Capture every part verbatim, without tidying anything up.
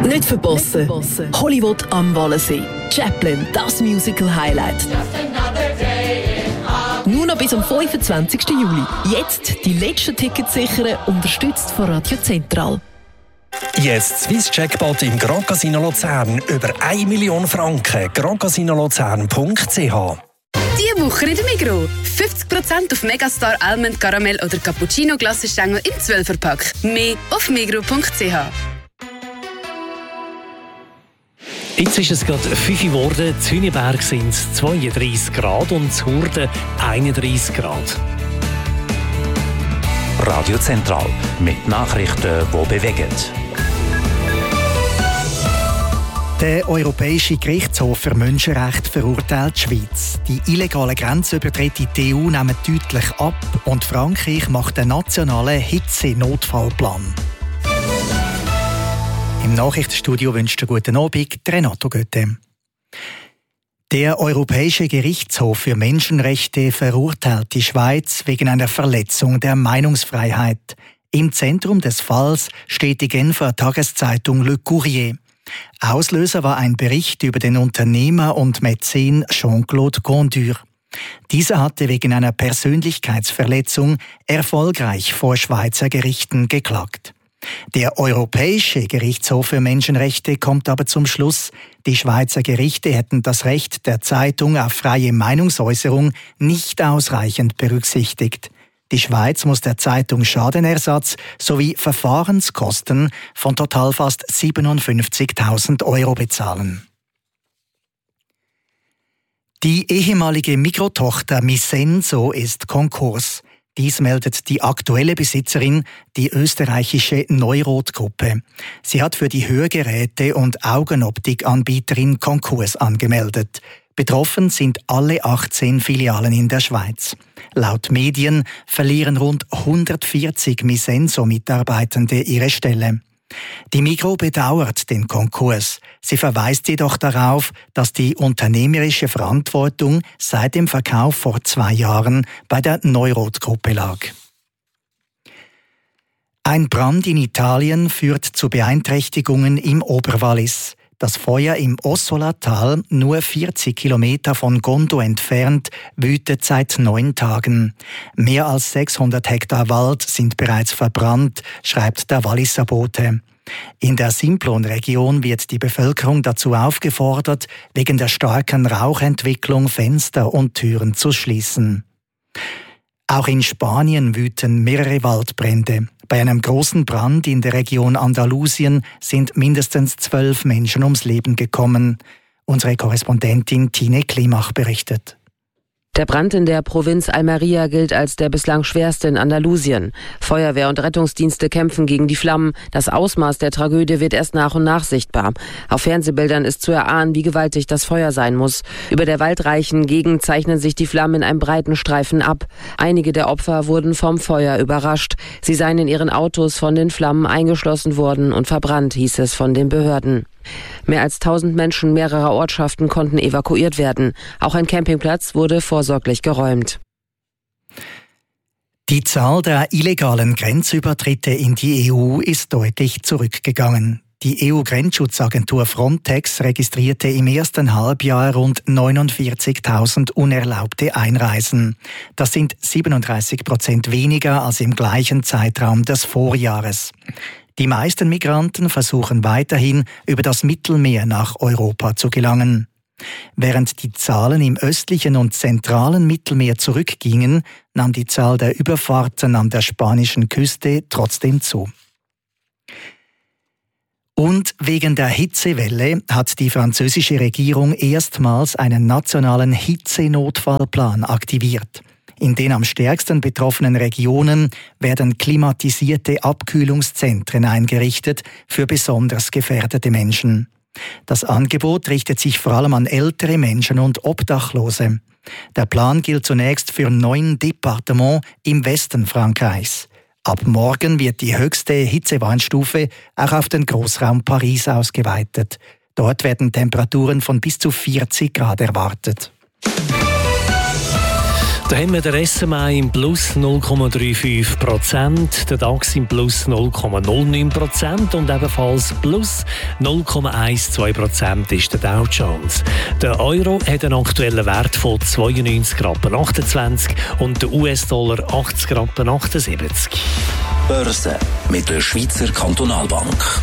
Nicht verpassen. Hollywood am Wallensee. Chaplin, das Musical-Highlight. Nur noch bis am fünfundzwanzigsten Juli. Jetzt die letzten Tickets sichern, unterstützt von Radio Zentral. Jetzt Swiss Jackpot im Grand Casino Luzern. Über eine Million Franken. grand casino luzern punkt c h. Diese Woche in der Migros. fünfzig Prozent auf Megastar Almond Caramel oder Cappuccino Glassenstängel im zwölfer-Pack. Mehr auf migros punkt c h. Jetzt ist es gerade fünf Uhr geworden. In Hüneberg sind es zweiunddreissig Grad und in Hurden einunddreissig Grad. Radio Zentral mit Nachrichten, die bewegen. Der Europäische Gerichtshof für Menschenrechte verurteilt die Schweiz. Die illegalen Grenzübertritte in die E U nehmen deutlich ab und Frankreich macht einen nationalen Hitze-Notfallplan. Im Nachrichtenstudio wünscht einen guten Abend Renato Götte. Der Europäische Gerichtshof für Menschenrechte verurteilt die Schweiz wegen einer Verletzung der Meinungsfreiheit. Im Zentrum des Falls steht die Genfer Tageszeitung Le Courrier. Auslöser war ein Bericht über den Unternehmer und Mäzen Jean-Claude Gondure. Dieser hatte wegen einer Persönlichkeitsverletzung erfolgreich vor Schweizer Gerichten geklagt. Der Europäische Gerichtshof für Menschenrechte kommt aber zum Schluss, die Schweizer Gerichte hätten das Recht der Zeitung auf freie Meinungsäußerung nicht ausreichend berücksichtigt. Die Schweiz muss der Zeitung Schadenersatz sowie Verfahrenskosten von total fast siebenundfünfzigtausend Euro bezahlen. Die ehemalige Mikrotochter Misenso ist Konkurs. Dies meldet die aktuelle Besitzerin, die österreichische Neurot-Gruppe. Sie hat für die Hörgeräte- und Augenoptikanbieterin Konkurs angemeldet. Betroffen sind alle achtzehn Filialen in der Schweiz. Laut Medien verlieren rund hundertvierzig Misenso-Mitarbeitende ihre Stelle. Die Migros bedauert den Konkurs. Sie verweist jedoch darauf, dass die unternehmerische Verantwortung seit dem Verkauf vor zwei Jahren bei der Neurot-Gruppe lag. Ein Brand in Italien führt zu Beeinträchtigungen im Oberwallis. Das Feuer im Ossola-Tal, nur vierzig Kilometer von Gondo entfernt, wütet seit neun Tagen. Mehr als sechshundert Hektar Wald sind bereits verbrannt, schreibt der Walliser Bote. In der Simplon-Region wird die Bevölkerung dazu aufgefordert, wegen der starken Rauchentwicklung Fenster und Türen zu schließen. Auch in Spanien wüten mehrere Waldbrände. Bei einem großen Brand in der Region Andalusien sind mindestens zwölf Menschen ums Leben gekommen. Unsere Korrespondentin Tine Klimach berichtet. Der Brand in der Provinz Almería gilt als der bislang schwerste in Andalusien. Feuerwehr und Rettungsdienste kämpfen gegen die Flammen. Das Ausmaß der Tragödie wird erst nach und nach sichtbar. Auf Fernsehbildern ist zu erahnen, wie gewaltig das Feuer sein muss. Über der waldreichen Gegend zeichnen sich die Flammen in einem breiten Streifen ab. Einige der Opfer wurden vom Feuer überrascht. Sie seien in ihren Autos von den Flammen eingeschlossen worden und verbrannt, hieß es von den Behörden. Mehr als tausend Menschen mehrerer Ortschaften konnten evakuiert werden. Auch ein Campingplatz wurde vorsorglich geräumt. Die Zahl der illegalen Grenzübertritte in die E U ist deutlich zurückgegangen. Die E U-Grenzschutzagentur Frontex registrierte im ersten Halbjahr rund neunundvierzigtausend unerlaubte Einreisen. Das sind siebenunddreißig Prozent weniger als im gleichen Zeitraum des Vorjahres. Die meisten Migranten versuchen weiterhin, über das Mittelmeer nach Europa zu gelangen. Während die Zahlen im östlichen und zentralen Mittelmeer zurückgingen, nahm die Zahl der Überfahrten an der spanischen Küste trotzdem zu. Und wegen der Hitzewelle hat die französische Regierung erstmals einen nationalen Hitzenotfallplan aktiviert. In den am stärksten betroffenen Regionen werden klimatisierte Abkühlungszentren eingerichtet für besonders gefährdete Menschen. Das Angebot richtet sich vor allem an ältere Menschen und Obdachlose. Der Plan gilt zunächst für neun Departements im Westen Frankreichs. Ab morgen wird die höchste Hitzewarnstufe auch auf den Großraum Paris ausgeweitet. Dort werden Temperaturen von bis zu vierzig Grad erwartet. Da haben wir den S M I im Plus null Komma fünfunddreißig Prozent, der DAX im Plus null Komma null neun Prozent und ebenfalls Plus null Komma zwölf Prozent ist der Dow Jones. Der Euro hat einen aktuellen Wert von zweiundneunzig Rappen achtundzwanzig und der U S-Dollar achtzig Rappen achtundsiebzig. Börse mit der Schweizer Kantonalbank.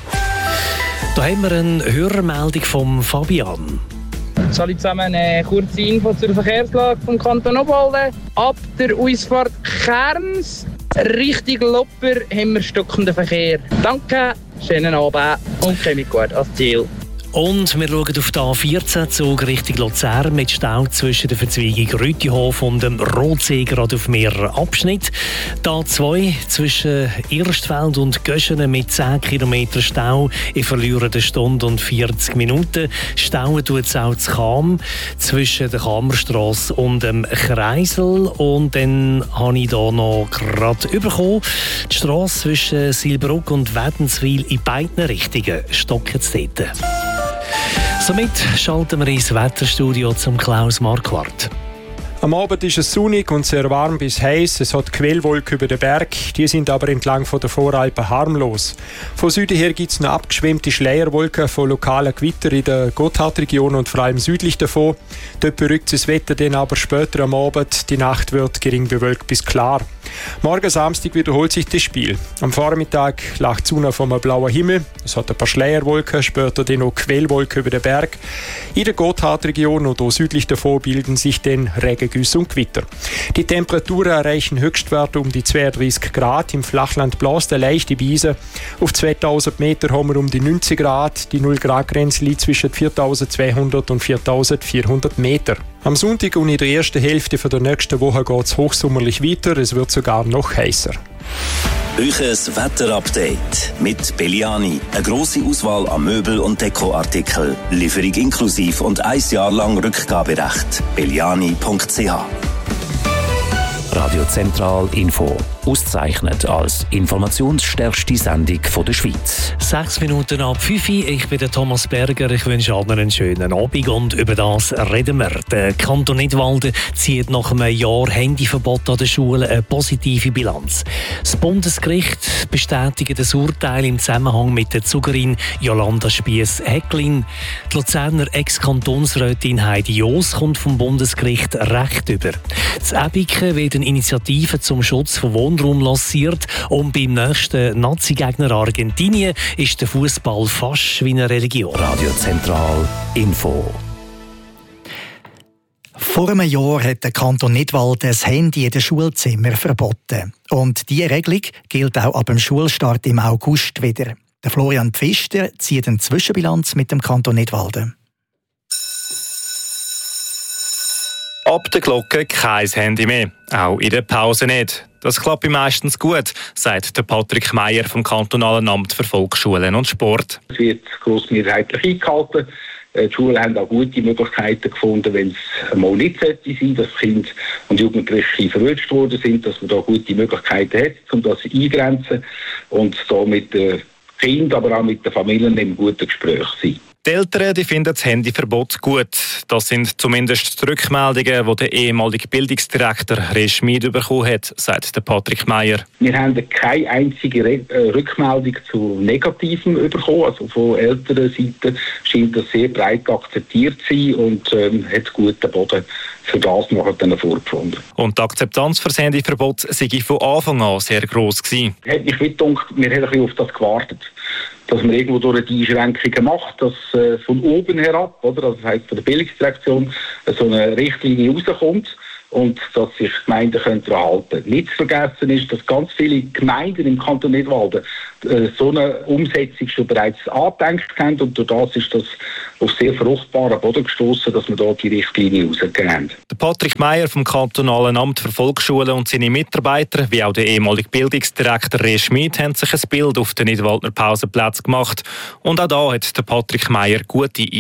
Da haben wir eine Hörermeldung vom Fabian. Hallo zusammen, eine kurze Info zur Verkehrslage vom Kanton Obwalden. Ab der Ausfahrt Kerns Richtung Lopper haben wir stockenden Verkehr. Danke, schönen Abend und kommt gut ans Ziel. Und wir schauen auf den A vierzehn Zug Richtung Luzern mit Stau zwischen der Verzweigung Rütihof und dem Rotsee gerade auf mehreren Abschnitten. Die A zwei zwischen Irstfeld und Göschenen mit zehn Kilometer Stau in verlorenen Stunde und vierzig Minuten. Stauen tut es auch zu Cham zwischen der Kamerstrasse und dem Kreisel. Und dann habe ich hier noch gerade bekommen, die Strasse zwischen Silbruck und Wädenswil in beiden Richtungen stocken zu dort. Somit schalten wir ins Wetterstudio zum Klaus Marquardt. Am Abend ist es sonnig und sehr warm bis heiß. Es hat Quellwolken über den Berg, die sind aber entlang von der Voralpen harmlos. Von Süden her gibt es noch abgeschwemmte Schleierwolken von lokalen Gewittern in der Gotthardregion und vor allem südlich davon. Dort berückt das Wetter dann aber später am Abend. Die Nacht wird gering bewölkt bis klar. Morgen Samstag wiederholt sich das Spiel. Am Vormittag lacht die Sonne vom blauen Himmel. Es hat ein paar Schleierwolken, später dann noch Quellwolken über den Berg. In der Gotthardregion und auch südlich davon bilden sich dann Regengüsse und Gewitter. Die Temperaturen erreichen Höchstwerte um die zweiunddreißig Grad. Im Flachland bläst eine leichte Brise. Auf zweitausend Meter haben wir um die neunzig Grad. Die null Grad Grenze liegt zwischen viertausendzweihundert und viertausendvierhundert Meter. Am Sonntag und in der ersten Hälfte der nächsten Woche geht es hochsommerlich weiter. Es wird sogar noch heißer. Euches Wetterupdate mit Belliani. Eine grosse Auswahl an Möbel- und Dekoartikel. Lieferung inklusiv und ein Jahr lang Rückgaberecht. belliani punkt c h. Radio Zentral Info. Auszeichnet als informationsstärkste Sendung der Schweiz. Sechs Minuten ab fünf. Ich bin der Thomas Berger. Ich wünsche allen einen schönen Abend und über das reden wir. Der Kanton Nidwalden zieht nach einem Jahr Handyverbot an den Schulen eine positive Bilanz. Das Bundesgericht bestätigt das Urteil im Zusammenhang mit der Zugerin Jolanda Spiess-Häcklin. Die Luzerner Ex-Kantonsrätin Heidi Joos kommt vom Bundesgericht Recht über. Das Ebiken wird eine Initiative zum Schutz von Wohnraum lanciert und beim nächsten Nazi-Gegner Argentinien ist der Fußball fast wie eine Religion. Radio Zentral Info. Vor einem Jahr hat der Kanton Nidwalden das Handy in den Schulzimmern verboten. Und diese Regelung gilt auch ab dem Schulstart im August wieder. Der Florian Pfister zieht eine Zwischenbilanz mit dem Kanton Nidwalden. Ab der Glocke kein Handy mehr, auch in der Pause nicht. Das klappt meistens gut, sagt der Patrick Meier vom Kantonalen Amt für Volksschulen und Sport. Es wird grossmehrheitlich eingehalten. Die Schulen haben auch gute Möglichkeiten gefunden, wenn es mal nicht sein sollte, dass Kinder und Jugendliche verwünscht worden sind, dass man da gute Möglichkeiten hat, um das einzugrenzen und da mit den Kindern, aber auch mit den Familien im guten Gespräch sein. Die Eltern die finden das Handyverbot gut. Das sind zumindest die Rückmeldungen, die der ehemalige Bildungsdirektor Res Schmid bekommen hat, sagt der Patrick Meier. Wir haben keine einzige Re- Rückmeldung zu Negativem bekommen. Also von älterer Seite scheint das sehr breit akzeptiert zu sein und ähm, hat guten Boden für das nachher dann vorgefunden. Und die Akzeptanz für das Handyverbot sei von Anfang an sehr gross gewesen. Hat mich gedacht, wir haben ein bisschen auf das gewartet, dass man irgendwo durch die Einschränkungen macht, dass äh, von oben herab, oder, also das heisst von der Bildungsdirektion, äh, so eine Richtlinie rauskommt und dass sich Gemeinden daran halten können. Nicht zu vergessen ist, dass ganz viele Gemeinden im Kanton Nidwalden äh, so eine Umsetzung schon bereits angedenkt haben und durch das ist das auf sehr fruchtbaren Boden gestoßen, dass wir da die Richtlinie rausgegeben haben. Der Patrick Meier vom Kantonalen Amt für Volksschulen und seine Mitarbeiter, wie auch der ehemalige Bildungsdirektor Res Schmid, haben sich ein Bild auf den Nidwaldner Pausenplätzen gemacht. Und auch da hat der Patrick Meier gute